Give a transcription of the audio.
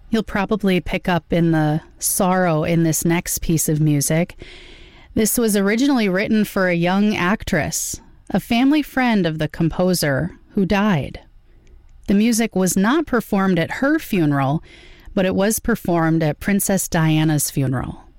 You'll probably pick up in the sorrow in this next piece of music. This was originally written for a young actress, a family friend of the composer, who died. The music was not performed at her funeral, but it was performed at Princess Diana's funeral.